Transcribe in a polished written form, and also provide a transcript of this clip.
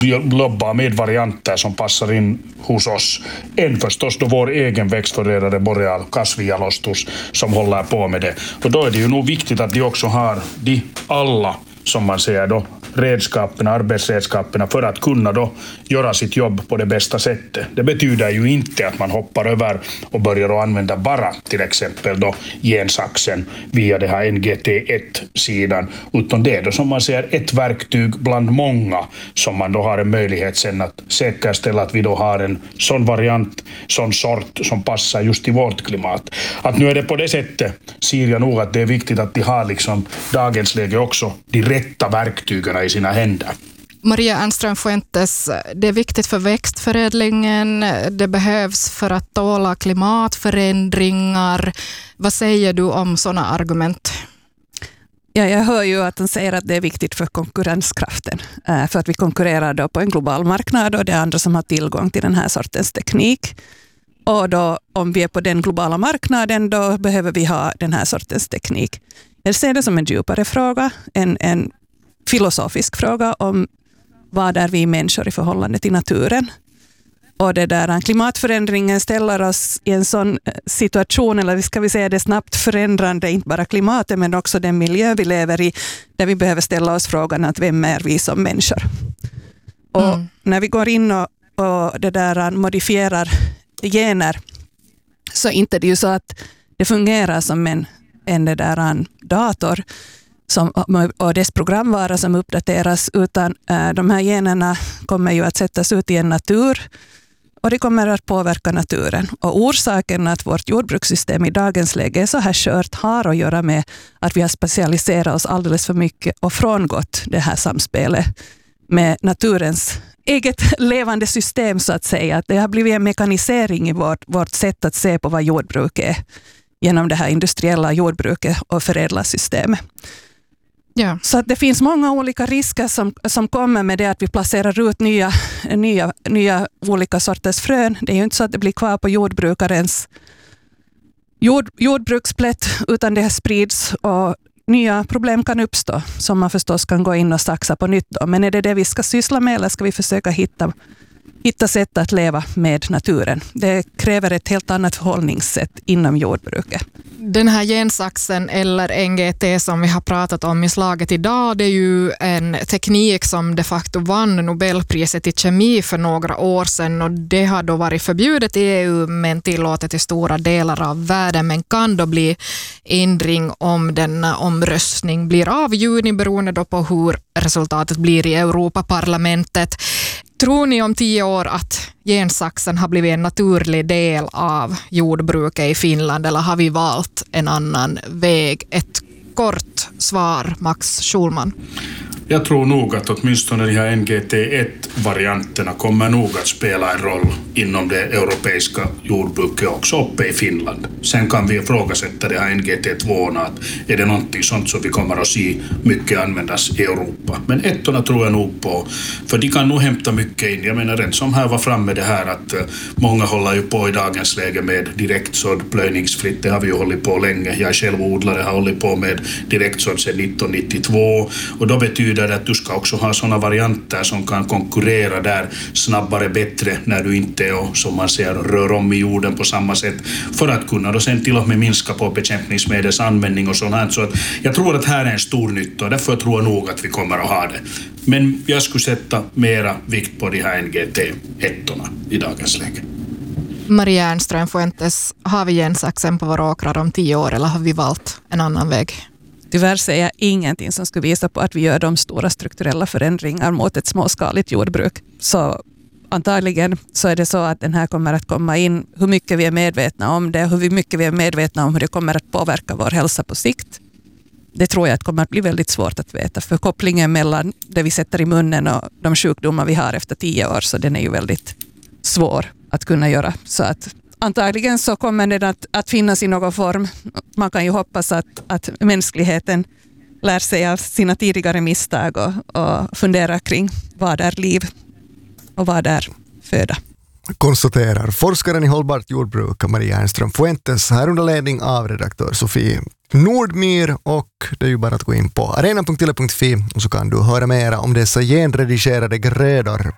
lobba med varianter som passar in hos oss än förstås då vår egen växtförädlare Boreal Kasvijalostus som håller på med det. Och då är det ju nog viktigt att de också har alla, som man säger då, arbetsredskapen för att kunna då göra sitt jobb på det bästa sättet. Det betyder ju inte att man hoppar över och börjar att använda bara till exempel då gensaxen via det här NGT1-sidan, utan det är då som man säger ett verktyg bland många som man då har en möjlighet sen att säkerställa att vi då har en sån variant, sån sort som passar just i vårt klimat. Att nu är det på det sättet ser jag nog att det är viktigt att de har liksom dagens läge också de rätta verktygen i sina händer. Maria Ernström Fuentes, det är viktigt för växtförädlingen, det behövs för att tåla klimatförändringar. Vad säger du om sådana argument? Ja, jag hör ju att han säger att det är viktigt för konkurrenskraften. För att vi konkurrerar då på en global marknad och det är andra som har tillgång till den här sortens teknik. Och då, om vi är på den globala marknaden, då behöver vi ha den här sortens teknik. Jag ser det som en djupare fråga, en filosofisk fråga om vad är vi människor i förhållande till naturen. Och det där klimatförändringen ställer oss i en sån situation, eller ska vi säga det snabbt förändrande, inte bara klimatet men också den miljö vi lever i, där vi behöver ställa oss frågan att vem är vi som människor. Och när vi går in och det där modifierar gener, så inte det ju så att det fungerar som en det där dator och dess programvara som uppdateras, utan de här generna kommer ju att sättas ut i en natur och det kommer att påverka naturen. Och orsaken att vårt jordbrukssystem i dagens läge är så här skört har att göra med att vi har specialiserat oss alldeles för mycket och frångått det här samspelet med naturens eget levande system, så att säga. Att det har blivit en mekanisering i vårt sätt att se på vad jordbruk är genom det här industriella jordbruket och förädlarsystemet. Ja. Så att det finns många olika risker som kommer med det att vi placerar ut nya olika sorters frön. Det är ju inte så att det blir kvar på jordbrukarens jordbruksplätt, utan det sprids och nya problem kan uppstå som man förstås kan gå in och saxa på nytt då. Men är det vi ska syssla med, eller ska vi försöka hitta sätt att leva med naturen? Det kräver ett helt annat förhållningssätt inom jordbruket. Den här gensaxen eller NGT som vi har pratat om i slaget idag, det är ju en teknik som de facto vann Nobelpriset i kemi för några år sedan, och det har då varit förbjudet i EU men tillåtet i stora delar av världen, men kan då bli ändring om denna omröstning blir av i juni beroende då på hur resultatet blir i Europaparlamentet. Tror ni om 10 år att gensaxen har blivit en naturlig del av jordbruket i Finland, eller har vi valt en annan väg? Ett kort svar, Max Schulman. Jag tror nog att åtminstone de här NGT1-varianterna kommer nog att spela en roll inom det europeiska jordbruket också uppe i Finland. Sen kan vi ifrågasätta det här NGT2, att är det någonting sånt som vi kommer att se mycket användas i Europa. Men ettorna tror jag nog på, för de kan nog hämta mycket in. Jag menar, den som här var framme det här att många håller ju på i dagens läge med direktsådd plöjningsfritt. Det har vi ju hållit på länge. Jag själv odlare har hållit på med direktsådd sedan 1992, och då betyder att du ska också ha sådana varianter som kan konkurrera där snabbare, bättre, när du inte är, som man säger, rör om i jorden på samma sätt, för att kunna då sen till och med minska på bekämpningsmedels användning och sånt här. Så att jag tror att här är en stor nytta, och därför tror jag nog att vi kommer att ha det. Men jag skulle sätta mera vikt på de här NGT1-orna i dagens läge. Maria Ernström Fuentes, har vi gensaxen på våra åkrar om 10 år, eller har vi valt en annan väg? Tyvärr säger jag ingenting som skulle visa på att vi gör de stora strukturella förändringar mot ett småskaligt jordbruk. Så antagligen så är det så att den här kommer att komma in, hur mycket vi är medvetna om det, hur mycket vi är medvetna om hur det kommer att påverka vår hälsa på sikt. Det tror jag att kommer att bli väldigt svårt att veta, för kopplingen mellan det vi sätter i munnen och de sjukdomar vi har efter 10 år, så den är ju väldigt svår att kunna göra. Så att antagligen så kommer den att finnas i någon form. Man kan ju hoppas att mänskligheten lär sig av sina tidigare misstag och fundera kring vad är liv och vad är föda. Konstaterar forskaren i hållbart jordbruk Maria Ernström Fuentes, här under ledning av redaktör Sofie Nordmyr, och det är ju bara att gå in på arena.yle.fi och så kan du höra mera om dessa genredigerade grödor